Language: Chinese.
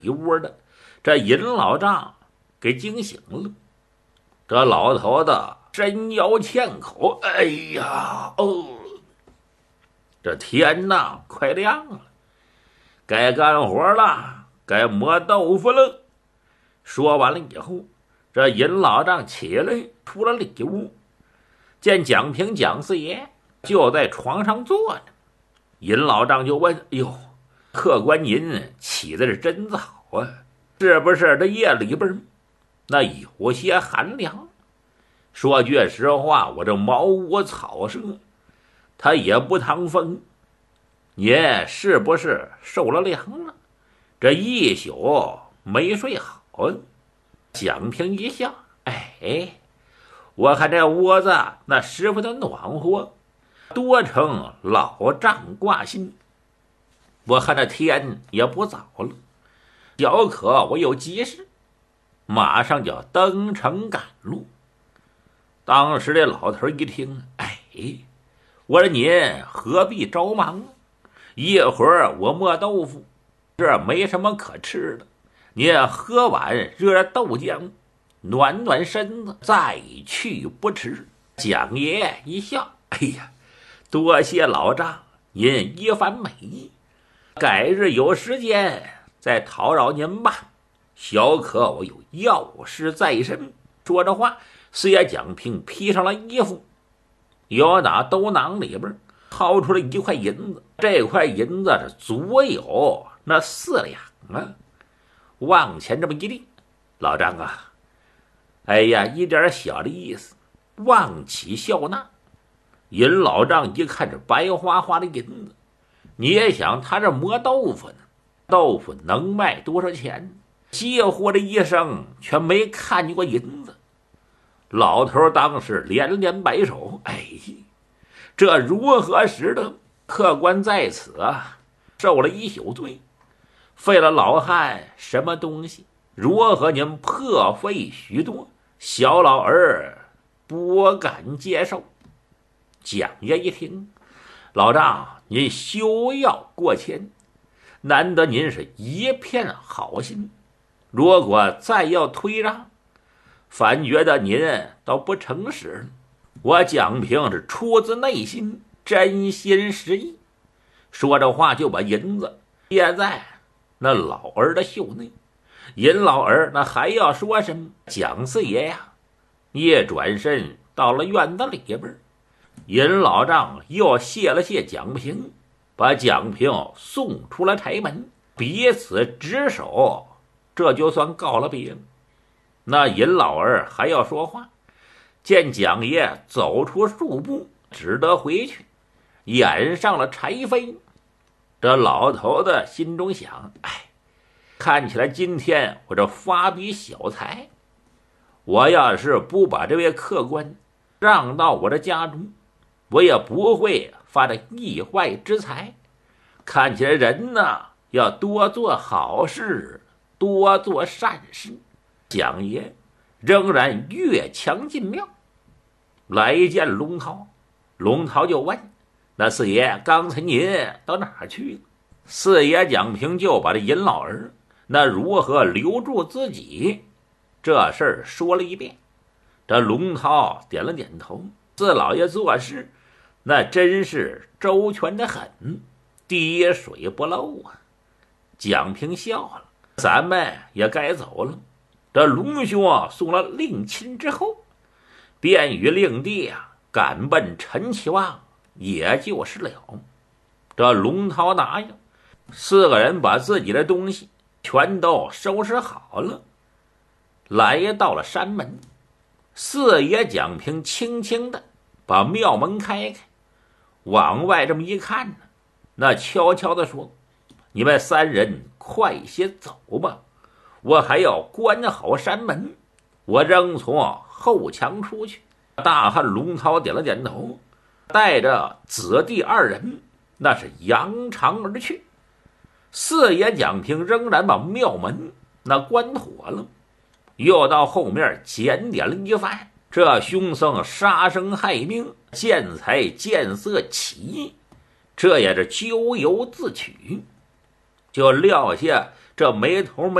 一屋的这尹老丈给惊醒了。这老头子伸腰欠口，哎呀哦，这天呐快亮了，该干活了，该磨豆腐了。说完了以后，这尹老丈起来出了里屋，见蒋平蒋四爷就在床上坐着。尹老丈就问：“哎呦，客官您起的是真早啊，是不是这夜里边那有些寒凉？说句实话，我这茅屋草舍，它也不趟风。您是不是受了凉了？这一宿没睡好啊？”蒋平一笑：“哎，我看这窝子那十分的暖和，多承老丈挂心。我看这天也不早了，小可我有急事，马上就要登城赶路。”当时这老头一听，哎，我说您何必着忙？一会儿我磨豆腐，这没什么可吃的，您喝碗热豆浆，暖暖身子，再去不迟。蒋爷一笑：“哎呀，多谢老丈您一番美意，改日有时间再讨扰您吧。小可我有要事在身。”说着话，四爷蒋平披上了衣服，由打兜囊里边掏出了一块银子。这块银子是足有那4两啊，往前这么一立：“老张啊，哎呀，一点小的意思，望其笑纳。”尹老丈一看这白花花的银子，你也想他这磨豆腐呢，豆腐能卖多少钱？几乎这一生全没看见过银子。老头当时连连摆手：“哎，这如何使得？客官在此啊，受了一宿罪，费了老汉什么东西？如何您破费许多？小老儿不敢接受。”蒋爷一听：“老丈您休要过谦，难得您是一片好心，如果再要推让，反觉得您倒不诚实了。我蒋平是出自内心，真心实意。”说着话就把银子掖在那老儿的袖内。尹老儿那还要说什么？蒋四爷呀，一转身到了院子里边，尹老丈又谢了谢蒋平，把蒋平送出了柴门，彼此执手，这就算告了别了。那尹老儿还要说话，见蒋爷走出数步，只得回去，掩上了柴扉。这老头子心中想：哎，看起来今天我这发笔小财，我要是不把这位客官让到我的家中，我也不会发这意外之财。看起来人呢，要多做好事，多做善事。蒋爷仍然越墙进庙，来见龙涛。龙涛就问：“那四爷，刚才您到哪儿去了？”四爷蒋平就把这尹老儿那如何留住自己这事儿说了一遍。这龙涛点了点头，四老爷做事那真是周全的很，滴水不漏啊。蒋平笑了：“咱们也该走了。”这龙兄送了令亲之后，便与令弟啊赶奔陈其旺，也就是了。这龙涛拿呀，4个人把自己的东西全都收拾好了，来到了山门。四爷蒋平轻轻的把庙门开，往外这么一看呢，那悄悄的说：“你们3人快些走吧，我还要关好山门，我仍从后墙出去。”大汉龙涛点了点头，带着子弟2人那是扬长而去。四爷蒋平仍然把庙门那关妥了，又到后面检点了一番。这凶僧杀生害命，见财见色起，这也是咎由自取，就撂下这没头没